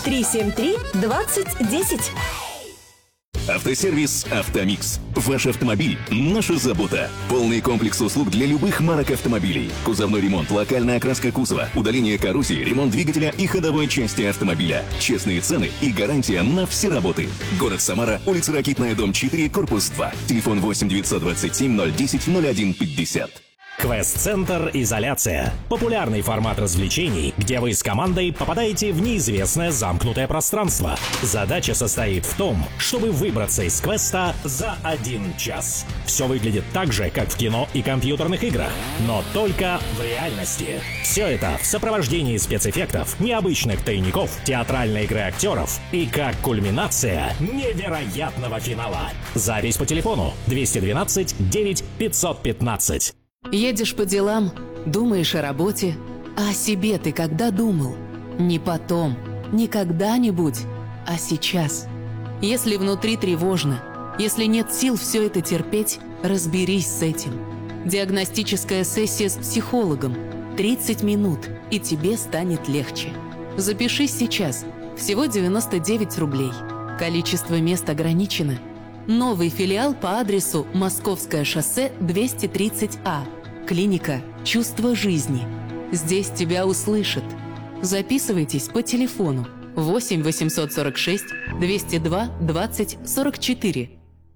373-2010. Автосервис «Автомикс». Ваш автомобиль – наша забота. Полный комплекс услуг для любых марок автомобилей. Кузовной ремонт, локальная окраска кузова, удаление коррозии, ремонт двигателя и ходовой части автомобиля. Честные цены и гарантия на все работы. Город Самара, улица Ракитная, дом 4, корпус 2. Телефон 8 927 010 01 50. Квест-центр «Изоляция». Популярный формат развлечений, где вы с командой попадаете в неизвестное замкнутое пространство. Задача состоит в том, чтобы выбраться из квеста за 1 час. Все выглядит так же, как в кино и компьютерных играх, но только в реальности. Все это в сопровождении спецэффектов, необычных тайников, театральной игры актеров и как кульминация невероятного финала. Запись по телефону 212 9 515. Едешь по делам, думаешь о работе, а о себе ты когда думал? Не потом, не когда-нибудь, а сейчас. Если внутри тревожно, если нет сил все это терпеть, разберись с этим. Диагностическая сессия с психологом. 30 минут, и тебе станет легче. Запишись сейчас. Всего 99 рублей. Количество мест ограничено. Новый филиал по адресу Московское шоссе 230А. Клиника «Чувство жизни». Здесь тебя услышат. Записывайтесь по телефону 8 846 202 20 44.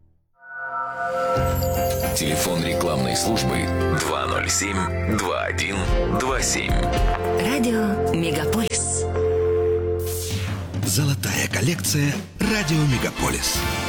Телефон рекламной службы 207 21 27. Радио «Мегаполис». Золотая коллекция «Радио Мегаполис».